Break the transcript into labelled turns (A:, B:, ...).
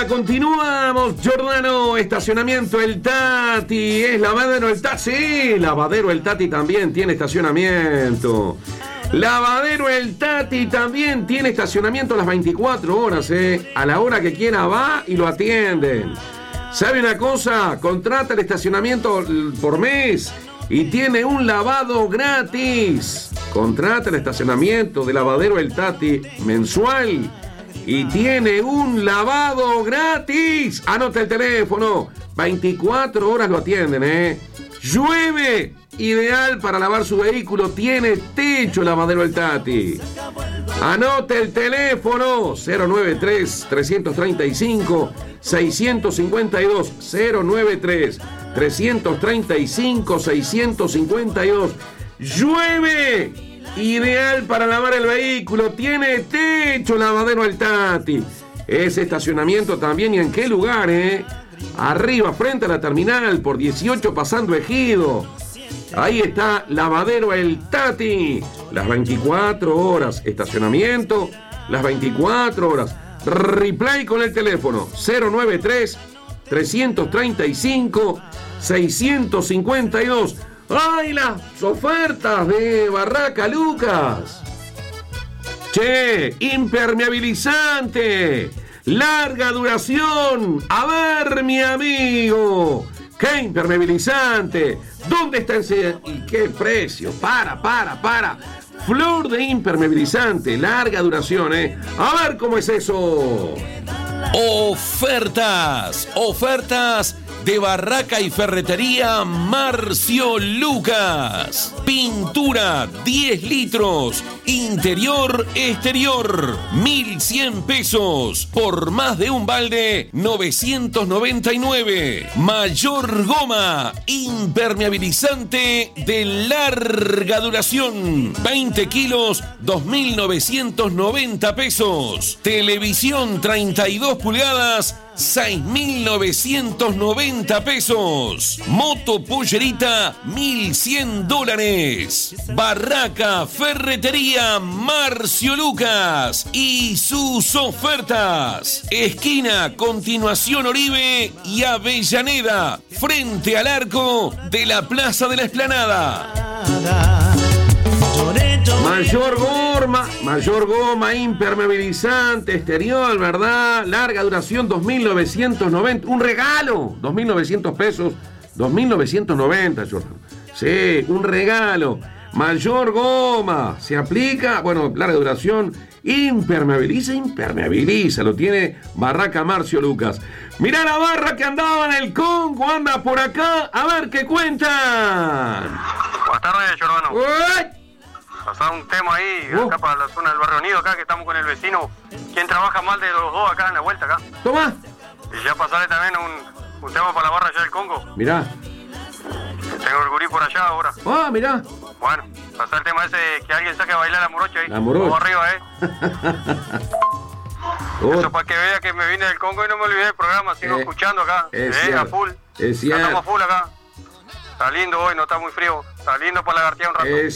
A: continuamos. Giordano, estacionamiento El Tati. ¿Es lavadero El Tati? Sí, lavadero El Tati también tiene estacionamiento. Lavadero El Tati también tiene estacionamiento a las 24 horas, A la hora que quiera va y lo atienden. ¿Sabe una cosa? Contrata el estacionamiento por mes y tiene un lavado gratis. Contrata el estacionamiento de Lavadero El Tati mensual y tiene un lavado gratis. Anota el teléfono. 24 horas lo atienden, Llueve. Ideal para lavar su vehículo. Tiene techo Lavadero El Tati. Anote el teléfono. 093-335-652. 093-335-652. Llueve. Ideal para lavar el vehículo. Tiene techo Lavadero El Tati. Ese estacionamiento también. ¿Y en qué lugar, Arriba, frente a la terminal, por 18 pasando Ejido. Ahí está Lavadero El Tati. Las 24 horas. Estacionamiento, las 24 horas. Replay con el teléfono. 093-335-652. ¡Ay, las ofertas de Barraca Lucas! Che, impermeabilizante, larga duración. A ver, mi amigo, ¿qué impermeabilizante? ¿Dónde está ese y qué precio? Para. Flor de impermeabilizante, larga duración, A ver cómo es eso.
B: Ofertas de Barraca y Ferretería Marcio Lucas. Pintura 10 litros, interior, exterior, 1.100 pesos. Por más de un balde, 999. Mayor Goma, impermeabilizante de larga duración. 20 kilos, 2.990 pesos. Televisión 32 pulgadas, 6.990 pesos. Moto pollerita, $1.100. Barraca Ferretería Marcio Lucas y sus ofertas. Esquina Continuación Oribe y Avellaneda, frente al arco de la Plaza de la Explanada.
A: Mayor goma, impermeabilizante, exterior, ¿verdad? Larga duración, 2.990. Un regalo, 2.900 pesos. 2.990, Jordan. Sí, un regalo. Mayor goma, se aplica, bueno, larga duración, impermeabiliza. Lo tiene Barraca Marcio Lucas. Mirá la barra que andaba en el Congo, anda por acá. A ver qué cuentan.
C: Buenas tardes, Giordano.
A: ¡Uy!
C: Pasar un tema ahí, acá para la zona del Barrio Unido, acá que estamos con el vecino. ¿Quién trabaja mal de los dos acá en la vuelta acá?
A: Toma.
C: Y ya pasarle también un tema para la barra allá del Congo.
A: Mirá.
C: Tengo el gurí por allá ahora.
A: Ah, mirá.
C: Bueno, pasar el tema ese, que alguien saque a bailar la morocha ahí.
A: La morocha.
C: Vamos arriba, Eso para que vea que me vine del Congo y no me olvidé del programa, sigo escuchando acá. A full.
A: Es cierto.
C: Estamos full acá. Está lindo hoy, no está muy frío. Está lindo para lagartear un rato.